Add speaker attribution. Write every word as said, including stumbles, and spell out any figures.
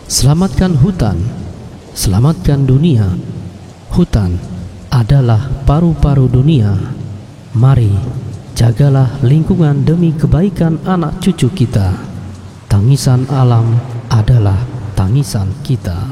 Speaker 1: Selamatkan hutan, selamatkan dunia. Hutan adalah paru-paru dunia. Mari jagalah lingkungan demi kebaikan anak cucu kita. Tangisan alam adalah tangisan kita.